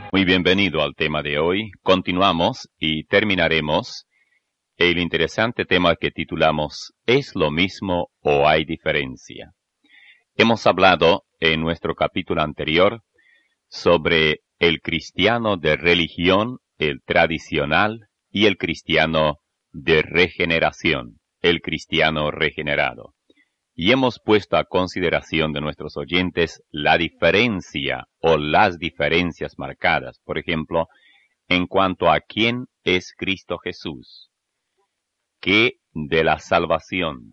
Muy bienvenido al tema de hoy. Continuamos y terminaremos el interesante tema que titulamos ¿Es lo mismo o hay diferencia? Hemos hablado en nuestro capítulo anterior sobre el cristiano de religión, el tradicional, y el cristiano de regeneración, el cristiano regenerado. Y hemos puesto a consideración de nuestros oyentes la diferencia o las diferencias marcadas, por ejemplo, en cuanto a quién es Cristo Jesús, qué de la salvación,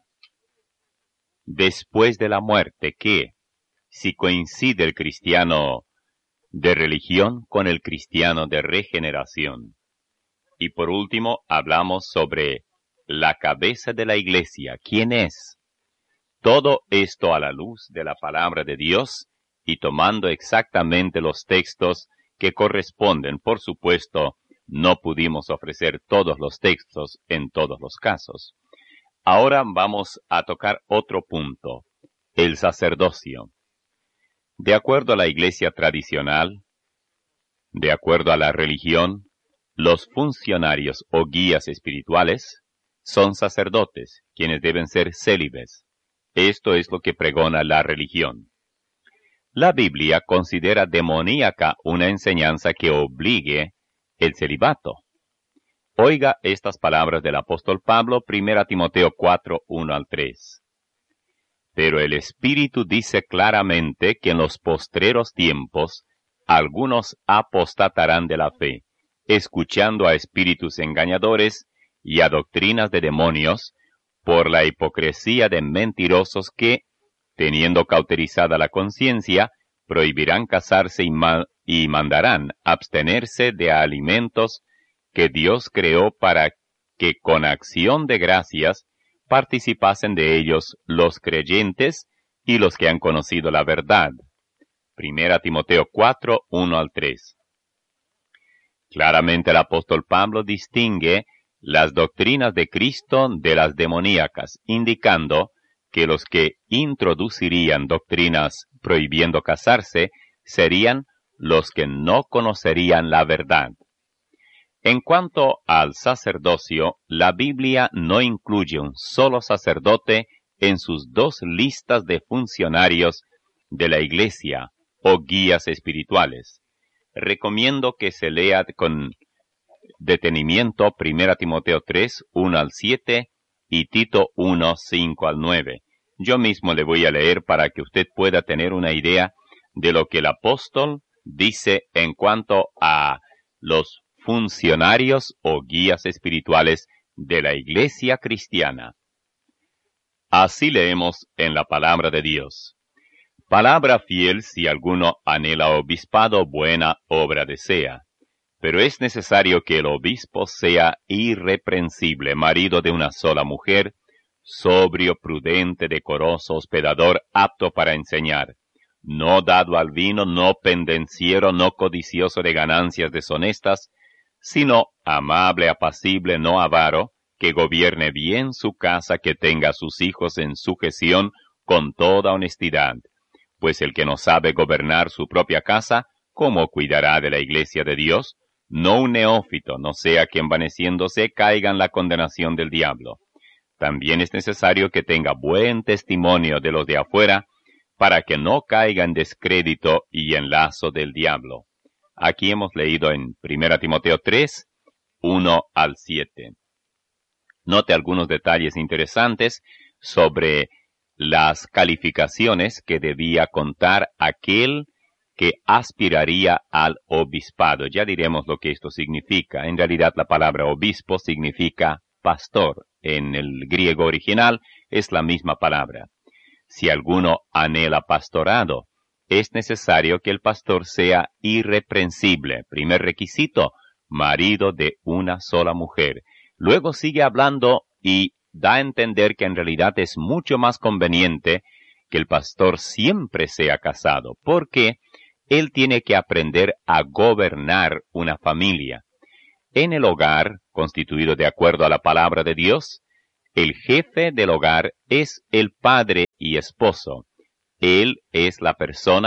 después de la muerte, qué, si coincide el cristiano de religión con el cristiano de regeneración. Y por último, hablamos sobre la cabeza de la iglesia, quién es. Todo esto a la luz de la palabra de Dios y tomando exactamente los textos que corresponden. Por supuesto, no pudimos ofrecer todos los textos en todos los casos. Ahora vamos a tocar otro punto, el sacerdocio. De acuerdo a la iglesia tradicional, de acuerdo a la religión, los funcionarios o guías espirituales son sacerdotes, quienes deben ser célibes. Esto es lo que pregona la religión. La Biblia considera demoníaca una enseñanza que obligue el celibato. Oiga estas palabras del apóstol Pablo, 1 Timoteo 4, 1 al 3. Pero el Espíritu dice claramente que en los postreros tiempos algunos apostatarán de la fe, escuchando a espíritus engañadores y a doctrinas de demonios, por la hipocresía de mentirosos que, teniendo cauterizada la conciencia, prohibirán casarse y mandarán abstenerse de alimentos que Dios creó para que con acción de gracias participasen de ellos los creyentes y los que han conocido la verdad. 1 Timoteo 4, 1 al 3. Claramente el apóstol Pablo distingue las doctrinas de Cristo de las demoníacas, indicando que los que introducirían doctrinas prohibiendo casarse serían los que no conocerían la verdad. En cuanto al sacerdocio, la Biblia no incluye un solo sacerdote en sus dos listas de funcionarios de la Iglesia o guías espirituales. Recomiendo que se lea con detenimiento 1 Timoteo 3, 1 al 7 y Tito 1, 5 al 9. Yo mismo le voy a leer para que usted pueda tener una idea de lo que el apóstol dice en cuanto a los funcionarios o guías espirituales de la iglesia cristiana. Así leemos en la palabra de Dios. Palabra fiel si alguno anhela obispado, buena obra desea. Pero es necesario que el obispo sea irreprensible, marido de una sola mujer, sobrio, prudente, decoroso, hospedador, apto para enseñar, no dado al vino, no pendenciero, no codicioso de ganancias deshonestas, sino amable, apacible, no avaro, que gobierne bien su casa, que tenga a sus hijos en sujeción con toda honestidad. Pues el que no sabe gobernar su propia casa, ¿cómo cuidará de la iglesia de Dios? No un neófito, no sea que envaneciéndose caiga en la condenación del diablo. También es necesario que tenga buen testimonio de los de afuera, para que no caiga en descrédito y en lazo del diablo. Aquí hemos leído en 1 Timoteo 3, 1 al 7. Note algunos detalles interesantes sobre las calificaciones que debía contar aquel que aspiraría al obispado. Ya diremos lo que esto significa. En realidad la palabra obispo significa pastor. En el griego original es la misma palabra. Si alguno anhela pastorado, es necesario que el pastor sea irreprensible. Primer requisito, marido de una sola mujer. Luego sigue hablando y da a entender que en realidad es mucho más conveniente que el pastor siempre sea casado, porque él tiene que aprender a gobernar una familia. En el hogar, constituido de acuerdo a la palabra de Dios, el jefe del hogar es el padre y esposo. Él es la persona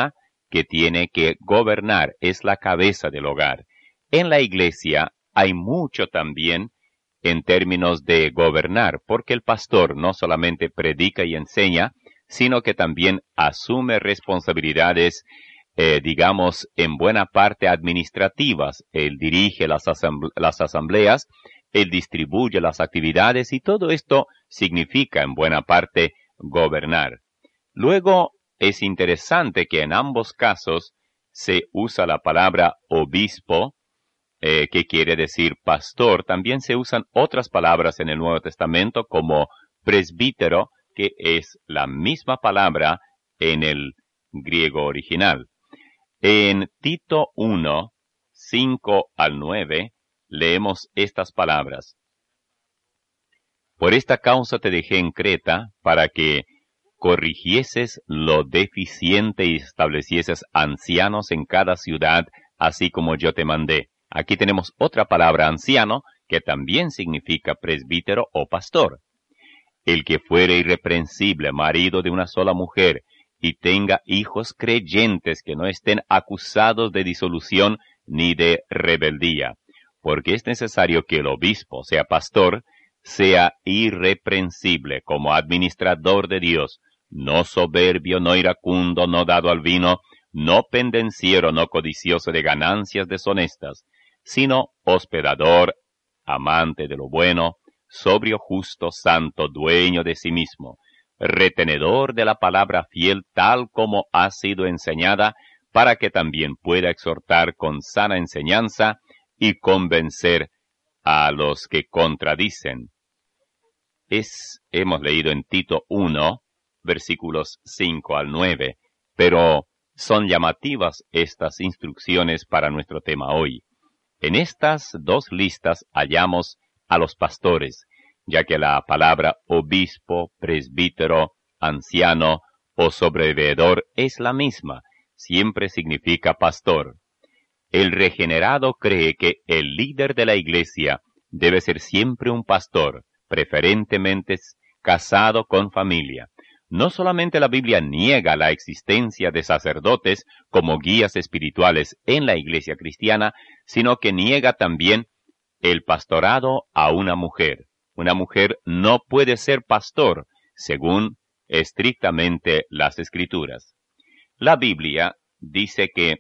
que tiene que gobernar, es la cabeza del hogar. En la iglesia hay mucho también en términos de gobernar, porque el pastor no solamente predica y enseña, sino que también asume responsabilidades, digamos, en buena parte administrativas. Él dirige las asambleas, él distribuye las actividades y todo esto significa en buena parte gobernar. Luego, es interesante que en ambos casos se usa la palabra obispo, que quiere decir pastor. También se usan otras palabras en el Nuevo Testamento como presbítero, que es la misma palabra en el griego original. En Tito 1, 5 al 9, leemos estas palabras. Por esta causa te dejé en Creta, para que corrigieses lo deficiente y establecieses ancianos en cada ciudad, así como yo te mandé. Aquí tenemos otra palabra, anciano, que también significa presbítero o pastor. El que fuere irreprensible, marido de una sola mujer, y tenga hijos creyentes que no estén acusados de disolución ni de rebeldía, porque es necesario que el obispo, sea pastor, sea irreprensible como administrador de Dios, no soberbio, no iracundo, no dado al vino, no pendenciero, no codicioso de ganancias deshonestas, sino hospedador, amante de lo bueno, sobrio, justo, santo, dueño de sí mismo, retenedor de la palabra fiel tal como ha sido enseñada, para que también pueda exhortar con sana enseñanza y convencer a los que contradicen. Hemos leído en Tito 1, versículos 5 al 9, pero son llamativas estas instrucciones para nuestro tema hoy. En estas dos listas hallamos a los pastores, ya que la palabra obispo, presbítero, anciano o sobreveedor es la misma, siempre significa pastor. El regenerado cree que el líder de la iglesia debe ser siempre un pastor, preferentemente casado con familia. No solamente la Biblia niega la existencia de sacerdotes como guías espirituales en la iglesia cristiana, sino que niega también el pastorado a una mujer. Una mujer no puede ser pastor, según estrictamente las Escrituras. La Biblia dice que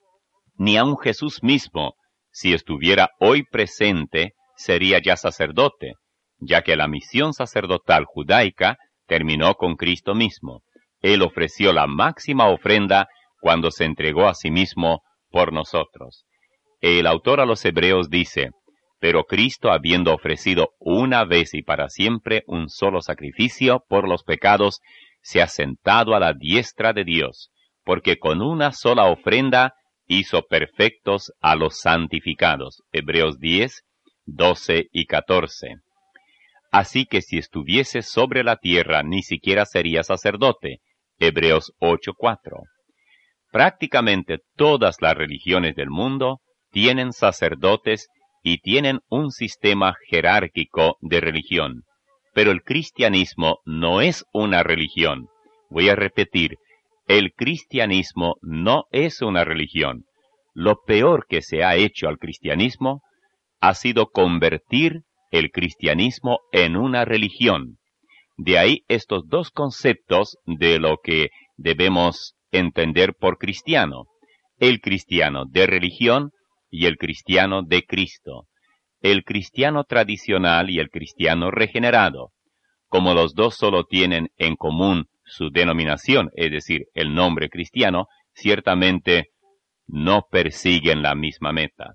ni aun Jesús mismo, si estuviera hoy presente, sería ya sacerdote, ya que la misión sacerdotal judaica terminó con Cristo mismo. Él ofreció la máxima ofrenda cuando se entregó a sí mismo por nosotros. El autor a los Hebreos dice, pero Cristo, habiendo ofrecido una vez y para siempre un solo sacrificio por los pecados, se ha sentado a la diestra de Dios, porque con una sola ofrenda hizo perfectos a los santificados. Hebreos 10, 12 y 14. Así que si estuviese sobre la tierra, ni siquiera sería sacerdote. Hebreos 8, 4. Prácticamente todas las religiones del mundo tienen sacerdotes y tienen un sistema jerárquico de religión. Pero el cristianismo no es una religión. Voy a repetir, el cristianismo no es una religión. Lo peor que se ha hecho al cristianismo ha sido convertir el cristianismo en una religión. De ahí estos dos conceptos de lo que debemos entender por cristiano. El cristiano de religión y el cristiano de Cristo. El cristiano tradicional y el cristiano regenerado. Como los dos solo tienen en común su denominación, es decir, el nombre cristiano, ciertamente no persiguen la misma meta.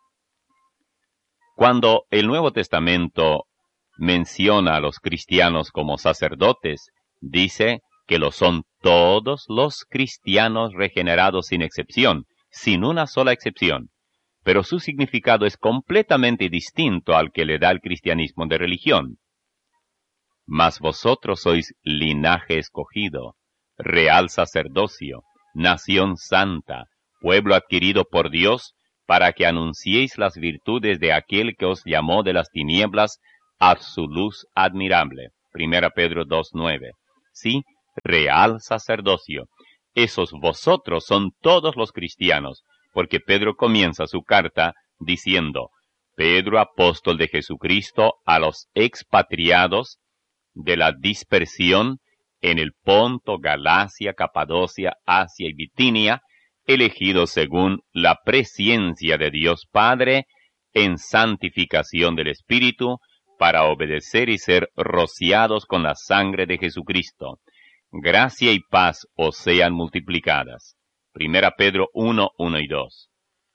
Cuando el Nuevo Testamento menciona a los cristianos como sacerdotes, dice que lo son todos los cristianos regenerados sin excepción, sin una sola excepción. Pero su significado es completamente distinto al que le da el cristianismo de religión. Mas vosotros sois linaje escogido, real sacerdocio, nación santa, pueblo adquirido por Dios, para que anunciéis las virtudes de aquel que os llamó de las tinieblas a su luz admirable. 1 Pedro 2:9. Sí, real sacerdocio. Esos vosotros son todos los cristianos, porque Pedro comienza su carta diciendo, Pedro, apóstol de Jesucristo, a los expatriados de la dispersión en el Ponto, Galacia, Capadocia, Asia y Bitinia, elegidos según la presciencia de Dios Padre, en santificación del Espíritu, para obedecer y ser rociados con la sangre de Jesucristo. Gracia y paz os sean multiplicadas. Primera Pedro 1, 1 y 2.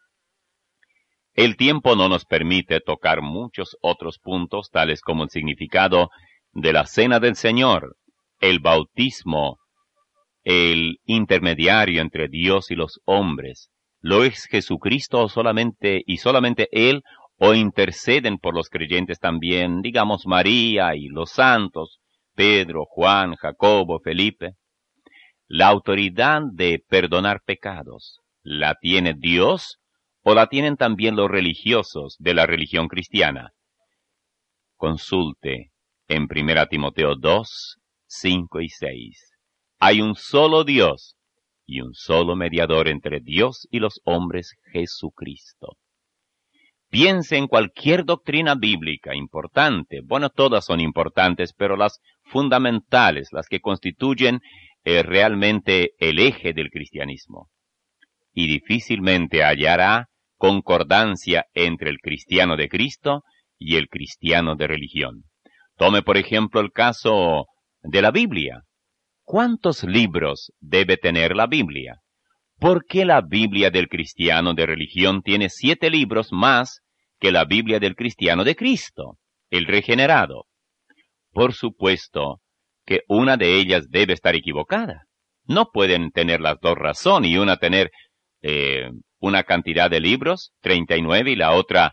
El tiempo no nos permite tocar muchos otros puntos, tales como el significado de la Cena del Señor, el bautismo, el intermediario entre Dios y los hombres. ¿Lo es Jesucristo solamente Él, o interceden por los creyentes también, digamos, María y los santos, Pedro, Juan, Jacobo, Felipe? La autoridad de perdonar pecados, ¿la tiene Dios o la tienen también los religiosos de la religión cristiana? Consulte en 1 Timoteo 2, 5 y 6. Hay un solo Dios y un solo mediador entre Dios y los hombres, Jesucristo. Piense en cualquier doctrina bíblica importante. Bueno, todas son importantes, pero las fundamentales, las que constituyen realmente el eje del cristianismo. Y difícilmente hallará concordancia entre el cristiano de Cristo y el cristiano de religión. Tome, por ejemplo, el caso de la Biblia. ¿Cuántos libros debe tener la Biblia? ¿Por qué la Biblia del cristiano de religión tiene 7 libros más que la Biblia del cristiano de Cristo, el regenerado? Por supuesto que una de ellas debe estar equivocada. No pueden tener las dos razón y una tener una cantidad de libros, 39, y la otra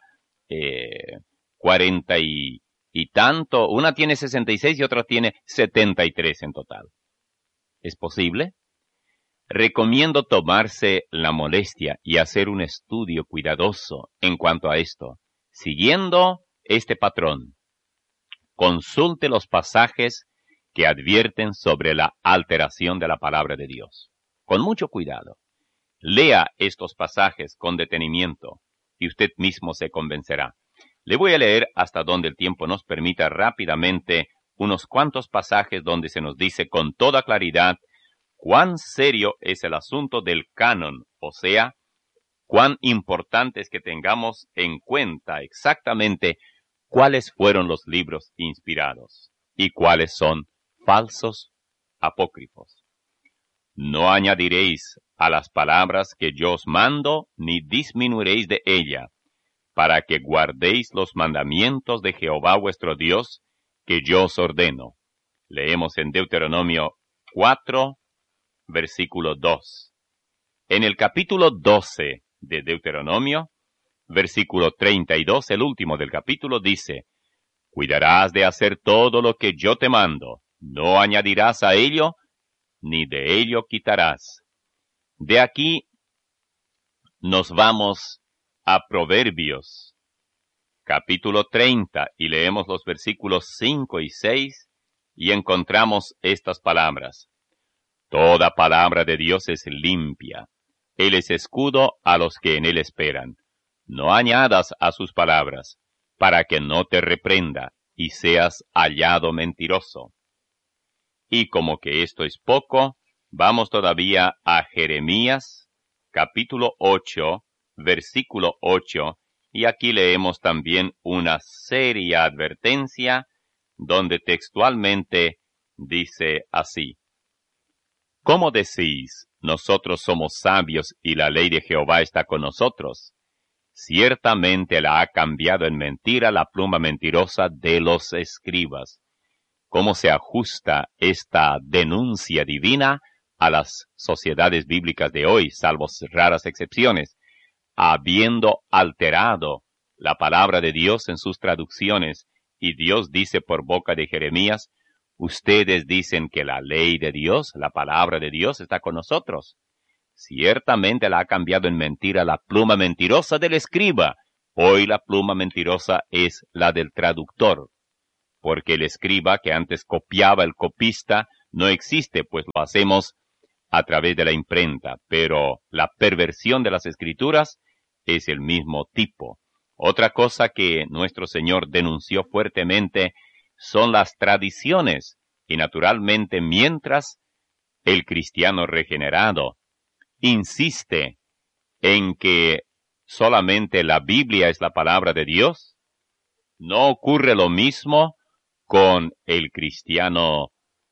40 y tanto. Una tiene 66 y otra tiene 73 en total. ¿Es posible? Recomiendo tomarse la molestia y hacer un estudio cuidadoso en cuanto a esto, siguiendo este patrón. Consulte los pasajes que advierten sobre la alteración de la palabra de Dios. Con mucho cuidado. Lea estos pasajes con detenimiento y usted mismo se convencerá. Le voy a leer hasta donde el tiempo nos permita rápidamente unos cuantos pasajes donde se nos dice con toda claridad cuán serio es el asunto del canon, o sea, cuán importante es que tengamos en cuenta exactamente cuáles fueron los libros inspirados y cuáles son falsos apócrifos. No añadiréis a las palabras que yo os mando, ni disminuiréis de ella, para que guardéis los mandamientos de Jehová vuestro Dios, que yo os ordeno. Leemos en Deuteronomio 4, versículo 2. En el capítulo 12 de Deuteronomio, versículo 32, el último del capítulo, dice, cuidarás de hacer todo lo que yo te mando, no añadirás a ello, ni de ello quitarás. De aquí nos vamos a Proverbios, capítulo 30, y leemos los versículos 5 y 6, y encontramos estas palabras. Toda palabra de Dios es limpia. Él es escudo a los que en él esperan. No añadas a sus palabras, para que no te reprenda y seas hallado mentiroso. Y como que esto es poco, vamos todavía a Jeremías, capítulo 8, versículo 8, y aquí leemos también una seria advertencia, donde textualmente dice así. ¿Cómo decís, nosotros somos sabios y la ley de Jehová está con nosotros? Ciertamente la ha cambiado en mentira la pluma mentirosa de los escribas. ¿Cómo se ajusta esta denuncia divina a las sociedades bíblicas de hoy, salvo raras excepciones? Habiendo alterado la palabra de Dios en sus traducciones, y Dios dice por boca de Jeremías, ustedes dicen que la ley de Dios, la palabra de Dios está con nosotros. Ciertamente la ha cambiado en mentira la pluma mentirosa del escriba. Hoy la pluma mentirosa es la del traductor. Porque el escriba que antes copiaba el copista no existe, pues lo hacemos a través de la imprenta, pero la perversión de las Escrituras es el mismo tipo. Otra cosa que nuestro Señor denunció fuertemente son las tradiciones, y naturalmente mientras el cristiano regenerado insiste en que solamente la Biblia es la palabra de Dios, no ocurre lo mismo con el cristiano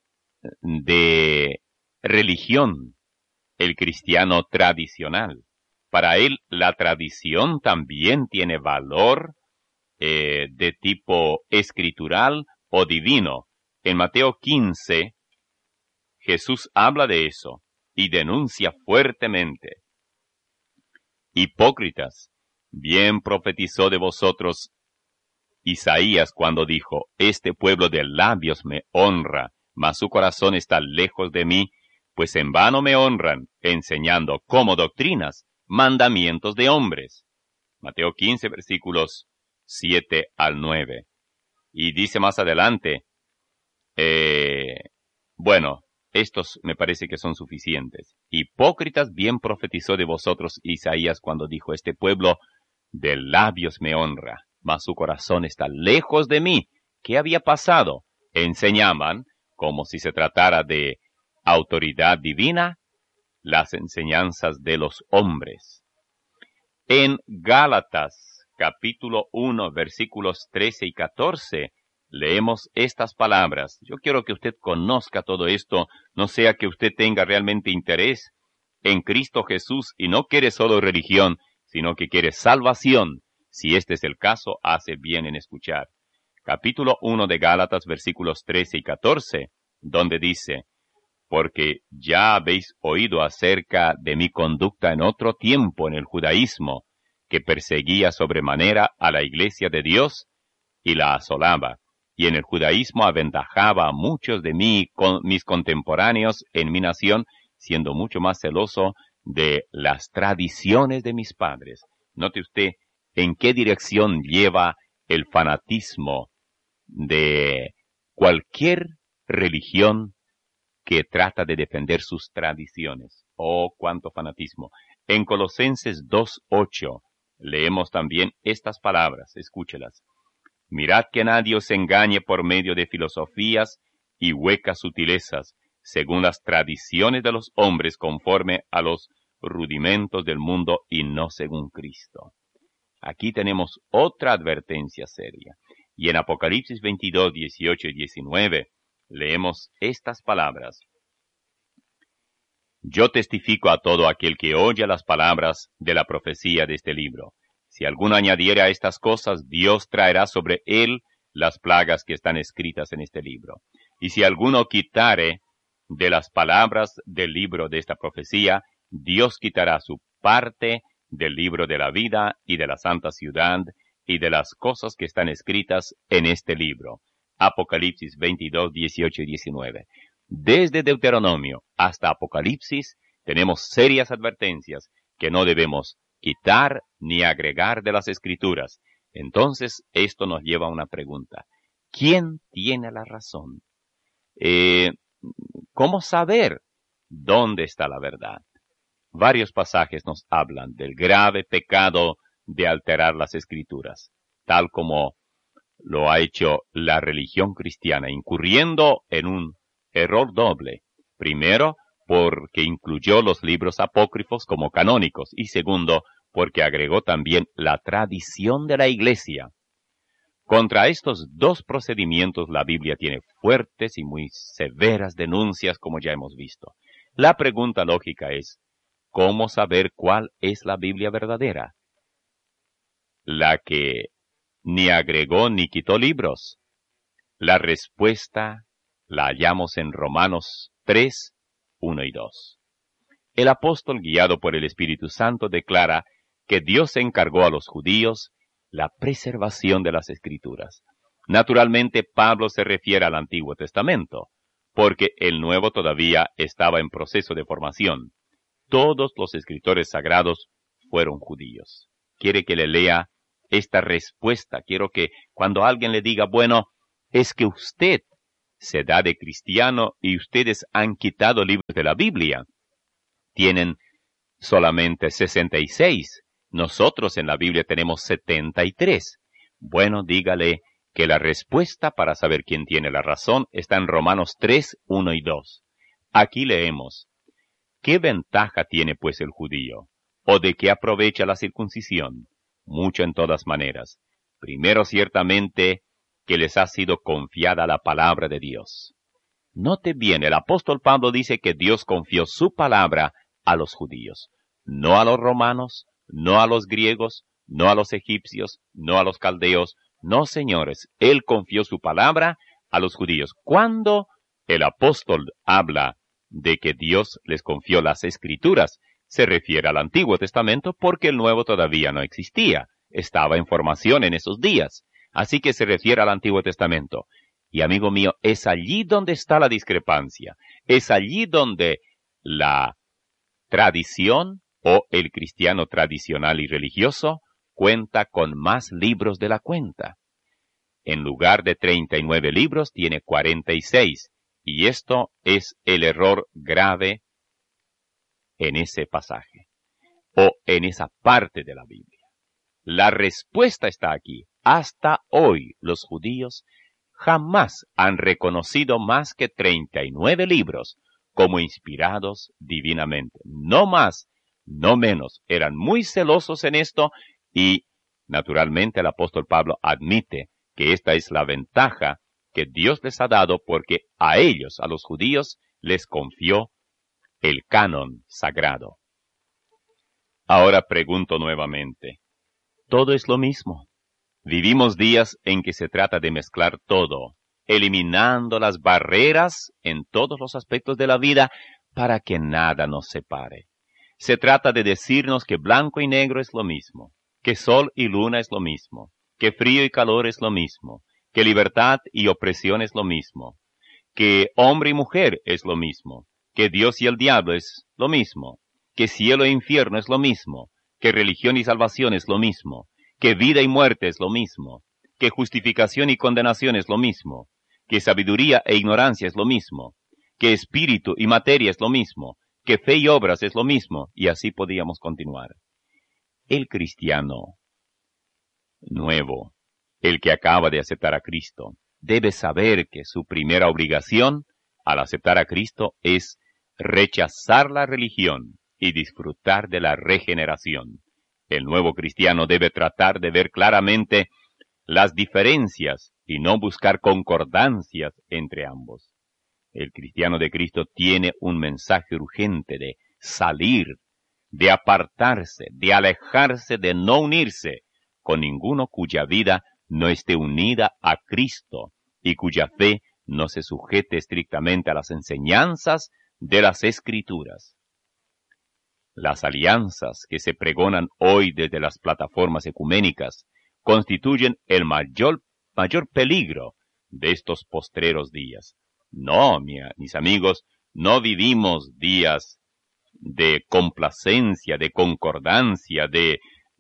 de religión, el cristiano tradicional. Para él, la tradición también tiene valor de tipo escritural o divino. En Mateo 15, Jesús habla de eso y denuncia fuertemente. Hipócritas, bien profetizó de vosotros Isaías cuando dijo, este pueblo de labios me honra, mas su corazón está lejos de mí, pues en vano me honran, enseñando como doctrinas mandamientos de hombres. Mateo 15, versículos 7 al 9. Y dice más adelante, bueno, estos me parece que son suficientes. Hipócritas, bien profetizó de vosotros Isaías cuando dijo, este pueblo de labios me honra, mas su corazón está lejos de mí. ¿Qué había pasado? Enseñaban, como si se tratara de autoridad divina, las enseñanzas de los hombres. En Gálatas, capítulo 1, versículos 13 y 14, leemos estas palabras. Yo quiero que usted conozca todo esto, no sea que usted tenga realmente interés en Cristo Jesús y no quiere solo religión, sino que quiere salvación. Si este es el caso, hace bien en escuchar. Capítulo 1 de Gálatas, versículos 13 y 14, donde dice, porque ya habéis oído acerca de mi conducta en otro tiempo en el judaísmo, que perseguía sobremanera a la iglesia de Dios y la asolaba, y en el judaísmo aventajaba a muchos de mis contemporáneos en mi nación, siendo mucho más celoso de las tradiciones de mis padres. Note usted en qué dirección lleva el fanatismo de cualquier religión que trata de defender sus tradiciones. Oh, cuánto fanatismo. En Colosenses 2:8 leemos también estas palabras, escúchelas. Mirad que nadie os engañe por medio de filosofías y huecas sutilezas, según las tradiciones de los hombres conforme a los rudimentos del mundo y no según Cristo. Aquí tenemos otra advertencia seria. Y en Apocalipsis 22, 18 y 19 leemos estas palabras. Yo testifico a todo aquel que oye las palabras de la profecía de este libro. Si alguno añadiere a estas cosas, Dios traerá sobre él las plagas que están escritas en este libro. Y si alguno quitare de las palabras del libro de esta profecía, Dios quitará su parte del libro de la vida y de la santa ciudad y de las cosas que están escritas en este libro. Apocalipsis 22, 18 y 19. Desde Deuteronomio hasta Apocalipsis tenemos serias advertencias que no debemos quitar ni agregar de las Escrituras. Entonces, esto nos lleva a una pregunta. ¿Quién tiene la razón? ¿Cómo saber dónde está la verdad? Varios pasajes nos hablan del grave pecado de alterar las Escrituras, tal como lo ha hecho la religión cristiana, incurriendo en un error doble. Primero, porque incluyó los libros apócrifos como canónicos, y segundo, porque agregó también la tradición de la Iglesia. Contra estos dos procedimientos la Biblia tiene fuertes y muy severas denuncias, como ya hemos visto. La pregunta lógica es, ¿cómo saber cuál es la Biblia verdadera? La que ni agregó ni quitó libros. La respuesta la hallamos en Romanos 3, 1 y 2. El apóstol, guiado por el Espíritu Santo, declara que Dios encargó a los judíos la preservación de las Escrituras. Naturalmente, Pablo se refiere al Antiguo Testamento, porque el Nuevo todavía estaba en proceso de formación. Todos los escritores sagrados fueron judíos. Quiere que le lea esta respuesta. Quiero que cuando alguien le diga, bueno, es que usted se da de cristiano y ustedes han quitado libros de la Biblia. tienen solamente 66. Nosotros en la Biblia tenemos 73. Bueno, dígale que la respuesta para saber quién tiene la razón está en Romanos 3, 1 y 2. Aquí leemos: ¿qué ventaja tiene pues el judío? ¿O de qué aprovecha la circuncisión? Mucho en todas maneras. Primero, ciertamente, que les ha sido confiada la palabra de Dios. Note bien, el apóstol Pablo dice que Dios confió su palabra a los judíos, no a los romanos, no a los griegos, no a los egipcios, no a los caldeos. No, señores, él confió su palabra a los judíos. Cuando el apóstol habla de que Dios les confió las escrituras, se refiere al Antiguo Testamento porque el Nuevo todavía no existía, estaba en formación en esos días. Así que se refiere al Antiguo Testamento. Y amigo mío, es allí donde está la discrepancia. Es allí donde la tradición o el cristiano tradicional y religioso cuenta con más libros de la cuenta. En lugar de 39 libros, tiene 46. Y esto es el error grave en ese pasaje o en esa parte de la Biblia. La respuesta está aquí. Hasta hoy los judíos jamás han reconocido más que 39 libros como inspirados divinamente. No más, no menos. Eran muy celosos en esto y, naturalmente, el apóstol Pablo admite que esta es la ventaja que Dios les ha dado porque a ellos, a los judíos, les confió el canon sagrado. Ahora pregunto nuevamente, ¿todo es lo mismo? Vivimos días en que se trata de mezclar todo, eliminando las barreras en todos los aspectos de la vida para que nada nos separe. Se trata de decirnos que blanco y negro es lo mismo, que sol y luna es lo mismo, que frío y calor es lo mismo, que libertad y opresión es lo mismo, que hombre y mujer es lo mismo, que Dios y el diablo es lo mismo, que cielo e infierno es lo mismo, que religión y salvación es lo mismo, que vida y muerte es lo mismo, que justificación y condenación es lo mismo, que sabiduría e ignorancia es lo mismo, que espíritu y materia es lo mismo, que fe y obras es lo mismo, y así podíamos continuar. El cristiano nuevo, el que acaba de aceptar a Cristo, debe saber que su primera obligación al aceptar a Cristo es rechazar la religión y disfrutar de la regeneración. El nuevo cristiano debe tratar de ver claramente las diferencias y no buscar concordancias entre ambos. El cristiano de Cristo tiene un mensaje urgente de salir, de apartarse, de alejarse, de no unirse con ninguno cuya vida no esté unida a Cristo y cuya fe no se sujete estrictamente a las enseñanzas de las Escrituras. Las alianzas que se pregonan hoy desde las plataformas ecuménicas constituyen el mayor peligro de estos postreros días. No, mis amigos, no vivimos días de complacencia, de concordancia, de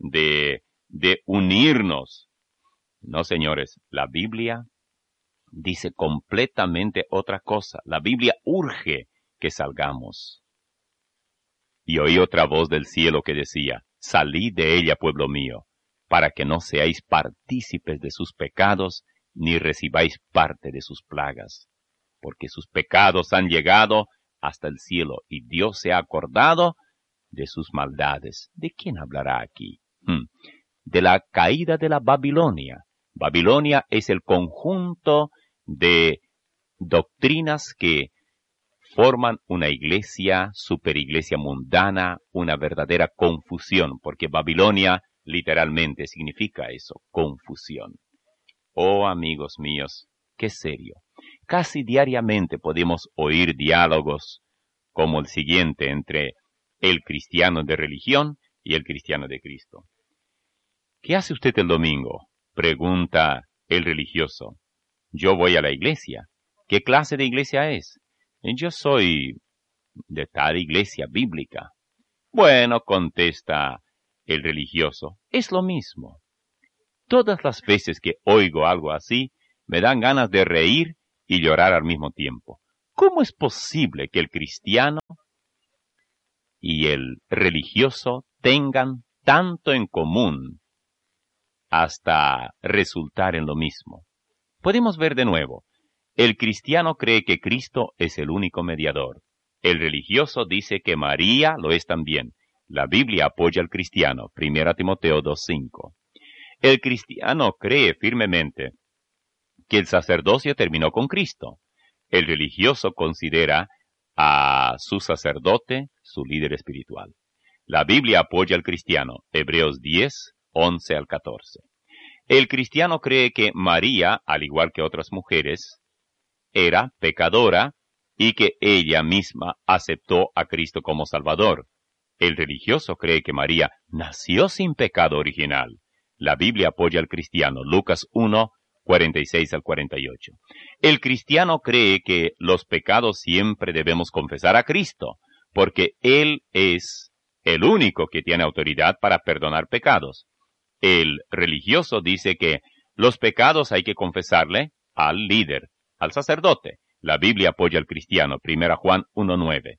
unirnos. No, señores, la Biblia dice completamente otra cosa. La Biblia urge que salgamos. Y oí otra voz del cielo que decía, salid de ella, pueblo mío, para que no seáis partícipes de sus pecados, ni recibáis parte de sus plagas. Porque sus pecados han llegado hasta el cielo, y Dios se ha acordado de sus maldades. ¿De quién hablará aquí? De la caída de la Babilonia. Babilonia es el conjunto de doctrinas que forman una iglesia, superiglesia mundana, una verdadera confusión, porque Babilonia literalmente significa eso, confusión. Oh, amigos míos, qué serio. Casi diariamente podemos oír diálogos como el siguiente entre el cristiano de religión y el cristiano de Cristo. ¿Qué hace usted el domingo?, pregunta el religioso. Yo voy a la iglesia. ¿Qué clase de iglesia es? Yo soy de tal iglesia bíblica. Bueno, contesta el religioso, es lo mismo. Todas las veces que oigo algo así, me dan ganas de reír y llorar al mismo tiempo. ¿Cómo es posible que el cristiano y el religioso tengan tanto en común hasta resultar en lo mismo. Podemos ver de nuevo, el cristiano cree que Cristo es el único mediador. El religioso dice que María lo es también. La Biblia apoya al cristiano, 1 Timoteo 2:5. El cristiano cree firmemente que el sacerdocio terminó con Cristo. El religioso considera a su sacerdote su líder espiritual. La Biblia apoya al cristiano, Hebreos 10, 11 al 14. El cristiano cree que María, al igual que otras mujeres, era pecadora y que ella misma aceptó a Cristo como Salvador. El religioso cree que María nació sin pecado original. La Biblia apoya al cristiano, Lucas 1, 46 al 48. El cristiano cree que los pecados siempre debemos confesar a Cristo, porque Él es el único que tiene autoridad para perdonar pecados. El religioso dice que los pecados hay que confesarle al líder, al sacerdote. La Biblia apoya al cristiano, 1 Juan 1:9.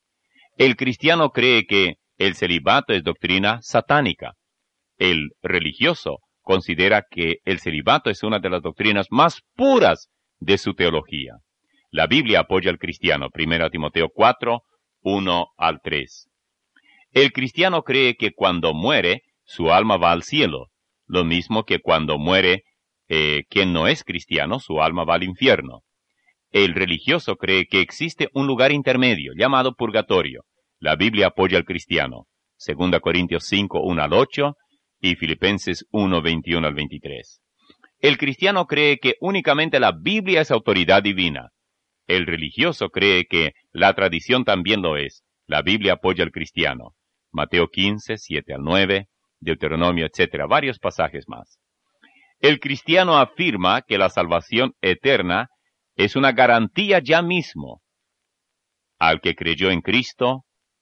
El cristiano cree que el celibato es doctrina satánica. El religioso considera que el celibato es una de las doctrinas más puras de su teología. La Biblia apoya al cristiano, 1 Timoteo 4, 1 al 3. El cristiano cree que cuando muere, su alma va al cielo, lo mismo que cuando muere quien no es cristiano, su alma va al infierno. El religioso cree que existe un lugar intermedio, llamado purgatorio. La Biblia apoya al cristiano, 2 Corintios 5, 1 al 8, y Filipenses 1, 21 al 23. El cristiano cree que únicamente la Biblia es autoridad divina. El religioso cree que la tradición también lo es. La Biblia apoya al cristiano. Mateo 15, 7 al 9, Deuteronomio, etc. Varios pasajes más. El cristiano afirma que la salvación eterna es una garantía ya mismo. Al que creyó en Cristo,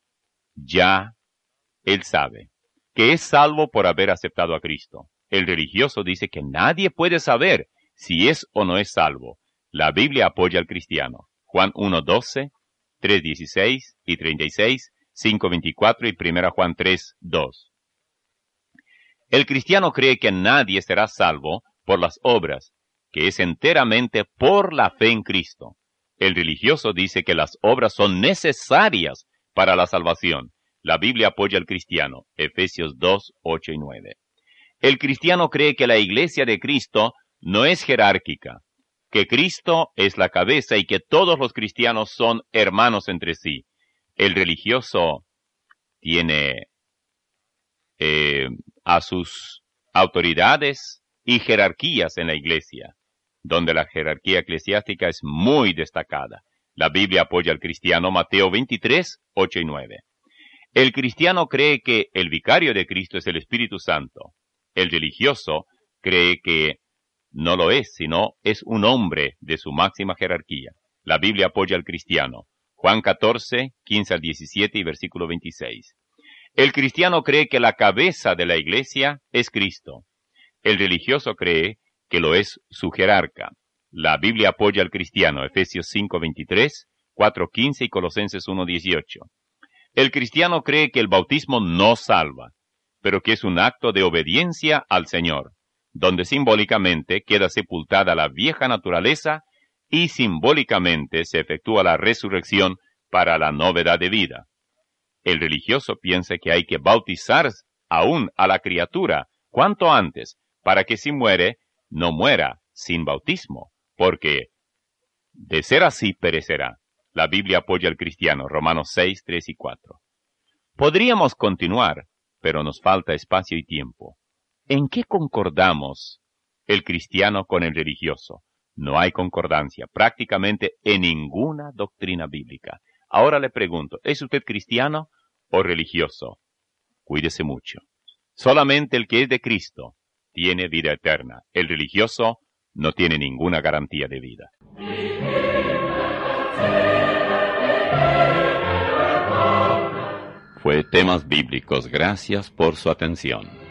ya él sabe que es salvo por haber aceptado a Cristo. El religioso dice que nadie puede saber si es o no es salvo. La Biblia apoya al cristiano. Juan 1:12, 3:16 y 36, 5:24 y 1 Juan 3:2. El cristiano cree que nadie será salvo por las obras, que es enteramente por la fe en Cristo. El religioso dice que las obras son necesarias para la salvación. La Biblia apoya al cristiano, Efesios 2, 8 y 9. El cristiano cree que la iglesia de Cristo no es jerárquica, que Cristo es la cabeza y que todos los cristianos son hermanos entre sí. El religioso tiene a sus autoridades y jerarquías en la iglesia, donde la jerarquía eclesiástica es muy destacada. La Biblia apoya al cristiano, Mateo 23, 8 y 9. El cristiano cree que el vicario de Cristo es el Espíritu Santo. El religioso cree que no lo es, sino es un hombre de su máxima jerarquía. La Biblia apoya al cristiano. Juan 14, 15 al 17 y versículo 26. El cristiano cree que la cabeza de la iglesia es Cristo. El religioso cree que lo es su jerarca. La Biblia apoya al cristiano, Efesios 5:23, 4:15 y Colosenses 1:18. El cristiano cree que el bautismo no salva, pero que es un acto de obediencia al Señor, donde simbólicamente queda sepultada la vieja naturaleza y simbólicamente se efectúa la resurrección para la novedad de vida. El religioso piensa que hay que bautizar aún a la criatura cuanto antes, para que si muere, no muera sin bautismo, porque de ser así perecerá. La Biblia apoya al cristiano, Romanos 6, 3 y 4. Podríamos continuar, pero nos falta espacio y tiempo. ¿En qué concordamos el cristiano con el religioso? No hay concordancia, prácticamente en ninguna doctrina bíblica. Ahora le pregunto, ¿es usted cristiano o religioso? Cuídese mucho. Solamente el que es de Cristo tiene vida eterna. El religioso no tiene ninguna garantía de vida. Fue Temas Bíblicos. Gracias por su atención.